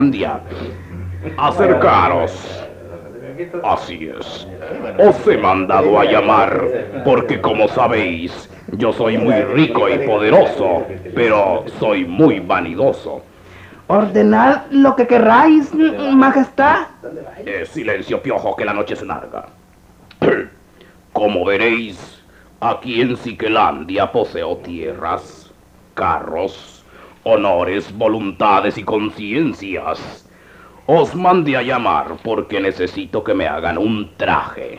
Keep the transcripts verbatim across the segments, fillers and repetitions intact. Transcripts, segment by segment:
Finlandia. Acercaros. Así es. Os he mandado a llamar porque, como sabéis, yo soy muy rico y poderoso, pero soy muy vanidoso. Ordenad lo que querráis, majestad. Eh, silencio, piojo, que la noche es larga. Como veréis, aquí en Siquelandia poseo tierras, carros, honores, voluntades y conciencias. Os mandé a llamar porque necesito que me hagan un traje.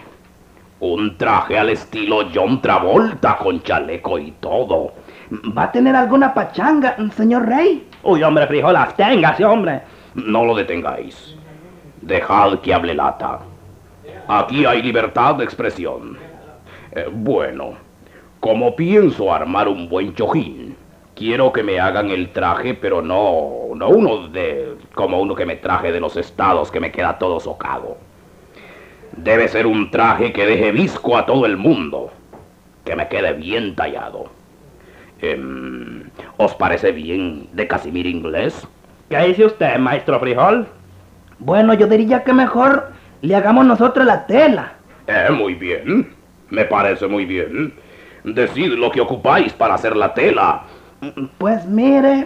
Un traje al estilo John Travolta, con chaleco y todo. ¿Va a tener alguna pachanga, señor rey? Uy, hombre, frijol, absténgase, hombre. No lo detengáis. Dejad que hable lata. Aquí hay libertad de expresión. Eh, bueno, como pienso armar un buen chojín, quiero que me hagan el traje, pero no, no uno de, como uno que me traje de los estados, que me queda todo socado. Debe ser un traje que deje visco a todo el mundo, que me quede bien tallado. Eh, ¿Os parece bien de casimir inglés? ¿Qué dice usted, maestro frijol? Bueno, yo diría que mejor le hagamos nosotros la tela. Eh, muy bien. Me parece muy bien. Decid lo que ocupáis para hacer la tela. Pues mire,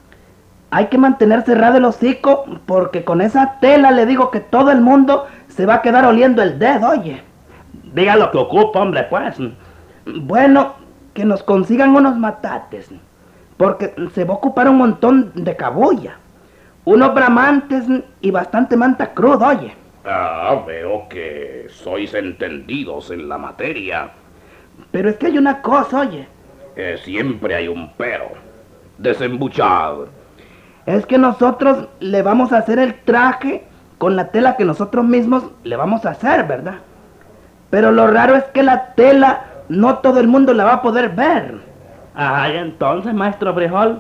hay que mantener cerrado el hocico porque con esa tela le digo que todo el mundo se va a quedar oliendo el dedo, oye. Diga lo que ocupa, hombre, pues. Bueno, que nos consigan unos matates, porque se va a ocupar un montón de cabulla. Unos bramantes y bastante manta cruda, oye. Ah, veo que sois entendidos en la materia. Pero es que hay una cosa, oye. Eh, siempre hay un pero. Desembuchad. Es que nosotros le vamos a hacer el traje con la tela que nosotros mismos le vamos a hacer, ¿verdad? Pero lo raro es que la tela no todo el mundo la va a poder ver. Ajá, y entonces, maestro frijol.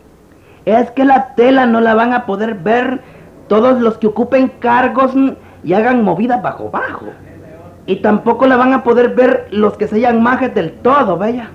Es que la tela no la van a poder ver todos los que ocupen cargos y hagan movidas bajo bajo. Y tampoco la van a poder ver los que sean majes del todo, ¿vaya?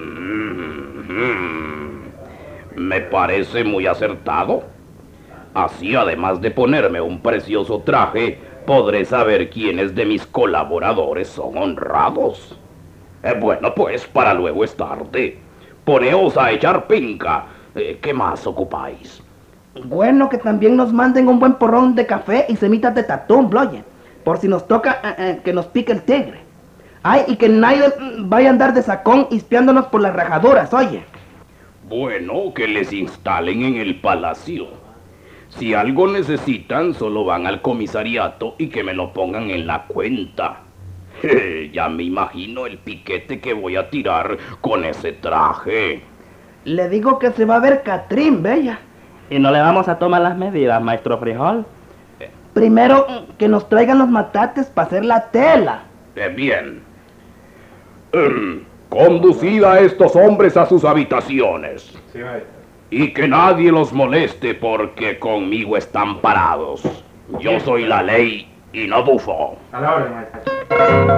Mm-hmm. Me parece muy acertado. Así, además de ponerme un precioso traje, podré saber quiénes de mis colaboradores son honrados. Eh, bueno, pues para luego es tarde. Poneos a echar pinca. Eh, ¿Qué más ocupáis? Bueno, que también nos manden un buen porrón de café y semitas de tatún, oye, por si nos toca eh, eh, que nos pique el tigre. Ay, y que nadie mm, vaya a andar de sacón espiándonos por las rajaduras, oye. Bueno, que les instalen en el palacio. Si algo necesitan, solo van al comisariato y que me lo pongan en la cuenta. Ya me imagino el piquete que voy a tirar con ese traje. Le digo que se va a ver Catrín, bella. ¿Y no le vamos a tomar las medidas, maestro frijol? Primero, que nos traigan los matates para hacer la tela. Eh, bien. Um, conducid a estos hombres a sus habitaciones. Sí, maestro. Y que nadie los moleste porque conmigo están parados. Yo soy la ley y no bufo. A la orden, maestro.